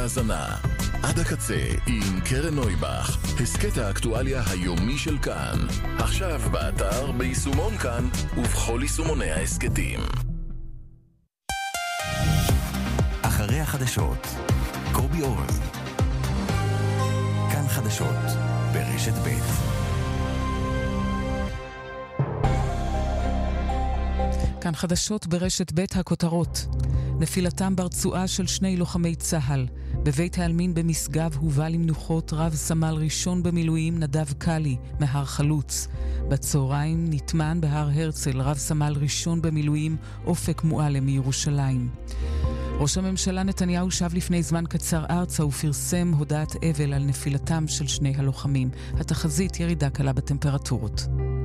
להאזנה. עד הקצה עם קרן נויבך, הסקט האקטואליה היומי של כאן. עכשיו באתר, ביישומון כאן ובכל יישומוני ההסקטים. אחרי החדשות, קובי אורן. כאן חדשות ברשת ב'. כאן חדשות ברשת ב'. הכותרות: נפילתם ברצועה של 2 לוחמי צה"ל. בבית העלמין במשגב הובא למנוחות רב סמל ראשון במילואים נדב קלי מהר חלוץ. בצהריים נטמן בהר הרצל רב סמל ראשון במילואים אופק מועלם מירושלים. ראש הממשלה נתניהו שב לפני זמן קצר ארצה ופרסם הודעת אבל על נפילתם של 2 הלוחמים. התחזית: ירידה קלה בטמפרטורות.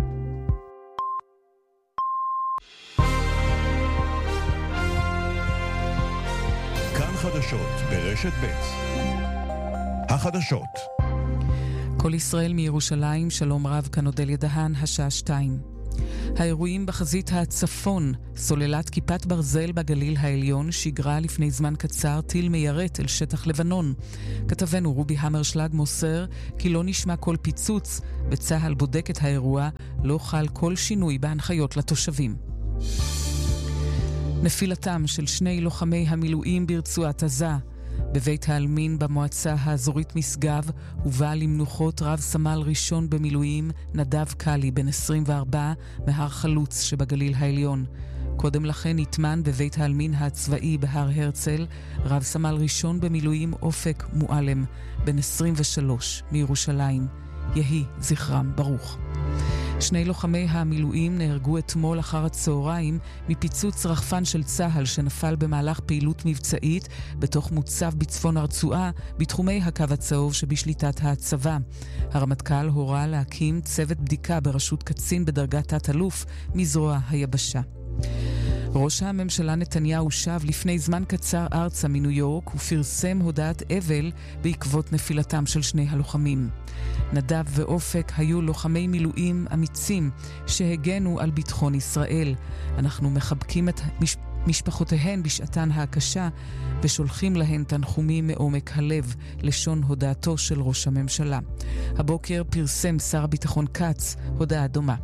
חדשות ברשת ב'. החדשות. כל ישראל מירושלים, שלום רב, כאן אודליה דהן, השעה 2. האירועים בחזית הצפון: סוללת כיפת ברזל בגליל העליון שיגרה לפני זמן קצר טיל מיירט אל שטח לבנון. כתבנו רובי המרשלג מוסר כי לא נשמע כל פיצוץ, וצהל בודק את האירוע, לא חל כל שינוי בהנחיות לתושבים. נפילתם של 2 לוחמי המילואים ברצועת עזה. בבית העלמין במועצה האזורית משגב הובא למנוחות רב סמל ראשון במילואים נדב קלי בן 24 מהר חלוץ שבגליל העליון. קודם לכן נטמן בבית העלמין הצבאי בהר הרצל רב סמל ראשון במילואים אופק מועלם בן 23 מירושלים. יהי זכרם ברוך. 2 לוחמי המילואים נהרגו אתמול אחר הצהריים מפיצוץ רחפן של צה"ל שנפל במהלך פעילות מבצעית בתוך מוצב בצפון הרצועה בתחומי הקו הצהוב שבשליטת הצבא. הרמטכ"ל הורה להקים צוות בדיקה בראשות קצין בדרגת תת-אלוף מזרוע היבשה. ראש הממשלה נתניהו שב לפני זמן קצר ארצה מניו יורק ופרסם הודעת אבל בעקבות נפילתם של 2 הלוחמים. נדב ואופק היו לוחמי מילואים אמיצים שהגנו על ביטחון ישראל. אנחנו מחבקים את משפחותיהן בשעתן הקשה ושולחים להן תנחומים מעומק הלב, לשון הודעתו של ראש הממשלה. הבוקר פרסם שר הביטחון כץ הודעה דומה.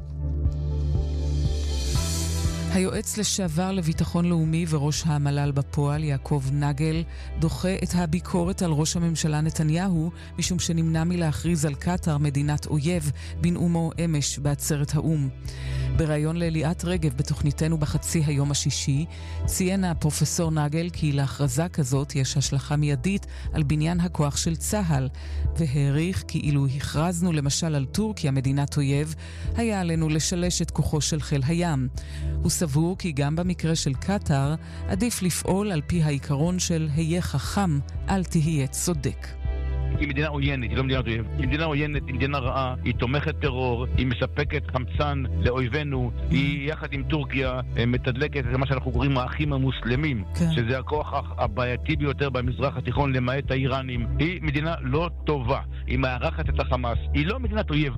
היועץ לשעבר לביטחון לאומי וראש המל"ל בפועל יעקב נגל דוחה את הביקורת על ראש הממשלה נתניהו משום שנמנע מלהכריז על קטר מדינת אויב בנאומו אמש בעצרת האו"ם. בראיון לאליאת רגב בתוכניתנו בחצי היום השישי ציין הפרופסור נגל כי להכרזה כזאת יש השלכה מיידית על בניין הכוח של צה"ל, והעריך כי אילו הכרזנו למשל על טורקיה מדינת אויב היה עלינו לשלש את כוחו של חיל הים. הוא סבור כי גם במקרה של קטר עדיף לפעול על פי העיקרון של היה חכם, אל תהיה צודק. היא מדינה עוינת, היא לא מדינת אויב. היא מדינה עוינת, היא מדינה רעה, היא תומכת טרור, היא מספקת חמצן לאויבינו, היא יחד עם טורקיה מתדלקת את מה שאנחנו קוראים האחים המוסלמים, שזה הכוח הבעייתי ביותר במזרח התיכון למעט האיראנים. היא מדינה לא טובה, היא מארחת את החמאס, היא לא מדינת אויב.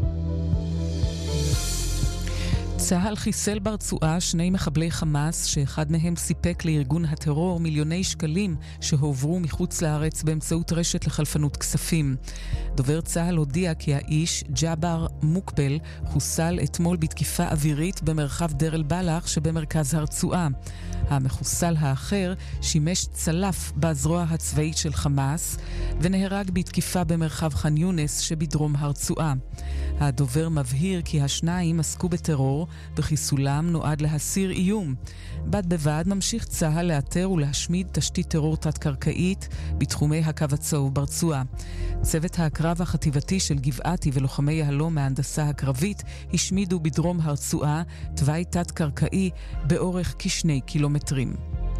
צה"ל חיסל ברצועה 2 מחבלי חמאס שאחד מהם סיפק לארגון הטרור מיליוני שקלים שהועברו מחוץ לארץ באמצעות רשת לחלפנות כספים. דובר צה"ל הודיע כי האיש ג'אבר מוקבל חוסל אתמול בתקיפה אווירית במרחב דיר אל-בלח שבמרכז הרצועה. המחוסל האחר שימש צלף בזרוע הצבאית של חמאס ונהרג בתקיפה במרחב ח'אן יונס שבדרום הרצועה. הדובר מבהיר כי השניים עסקו בטרור וחיסולם נועד להסיר איום. בד בבד ממשיך צה"ל לאתר ולהשמיד תשתית טרור תת-קרקעית בתחומי הקו הצהוב ברצועה. צוות הקרב החטיבתי של גבעתי ולוחמי יהלום מההנדסה הקרבית השמידו בדרום הרצועה תוואי תת-קרקעי באורך כ2 קילומטרים.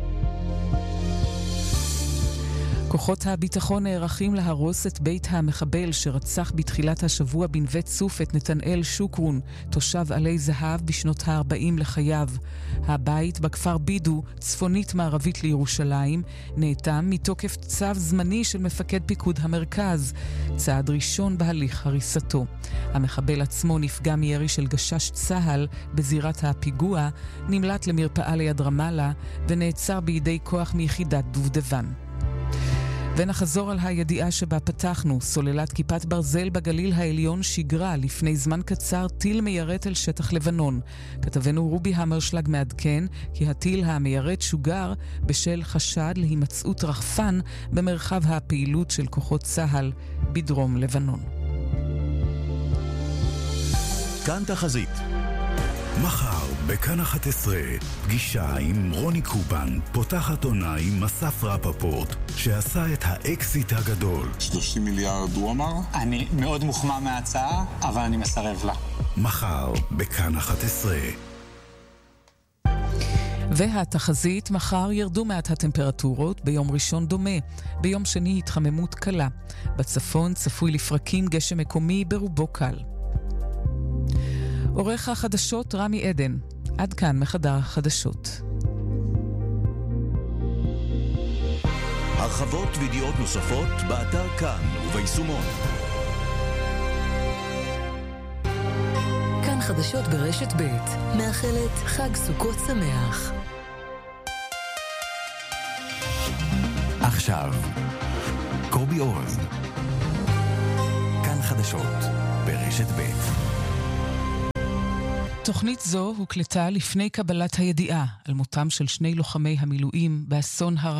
כוחות הביטחון נערכים להרוס את בית המחבל שרצח בתחילת השבוע בנווה צוף את נתנאל שוקרון, תושב עלי זהב בשנות ה-40 לחייו. הבית בכפר בידו, צפונית מערבית לירושלים, נאטם מתוקף צו זמני של מפקד פיקוד המרכז, צעד ראשון בהליך הריסתו. המחבל עצמו נפגע מירי של גשש צהל בזירת הפיגוע, נמלט למרפאה ליד רמאללה ונעצר בידי כוח מיחידת דובדבן. ונחזור על הידיעה שבה פתחנו. סוללת כיפת ברזל בגליל העליון שיגרה לפני זמן קצר טיל מיירט אל שטח לבנון. כתבנו רובי המרשלג מעדכן כי הטיל המיירט שוגר בשל חשד להימצאות רחפן במרחב הפעילות של כוחות צה"ל בדרום לבנון. כאן תחזית. מחר בכאן 11 פגישה עם רוני קובן, פותחת עונה עם אסף רפפורט שעשה את האקסיט הגדול. 30 מיליארד הוא אמר? אני מאוד מוחמא מההצעה, אבל אני מסרב לה. מחר בכאן 11. והתחזית, מחר ירדו מעט הטמפרטורות, ביום ראשון דומה, ביום שני התחממות קלה. בצפון צפוי לפרקים גשם מקומי ברובו קל. עורך החדשות רמי עדן. עד כאן מחדר החדשות. הרחבות וידיעות נוספות באתר כאן וביישומון. כאן חדשות ברשת ב' מאחלת חג סוכות שמח. עכשיו, קובי אורן. כאן חדשות ברשת ב'. תוכנית זו הוקלטה לפני קבלת הידיעה על מותם של 2 לוחמי המילואים באסון הר